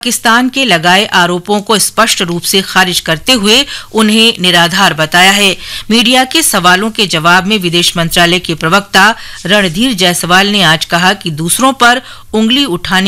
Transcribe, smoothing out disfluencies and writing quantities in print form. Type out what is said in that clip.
पाकिस्तान के लगाए आरोपों को स्पष्ट रूप से खारिज करते हुए उन्हें निराधार बताया है। मीडिया के सवालों के जवाब में विदेश मंत्रालय के प्रवक्ता रणधीर जायसवाल ने आज कहा कि दूसरों पर उंगली उठाने